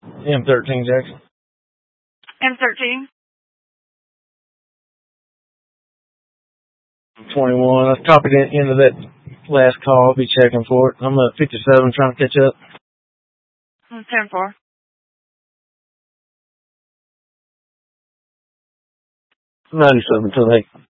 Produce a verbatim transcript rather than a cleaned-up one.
M thirteen, Jackson. M thirteen. twenty-one. I copied it into that last call. I'll be checking for it. I'm at fifty-seven trying to catch up. ten four. ninety-seven till eight.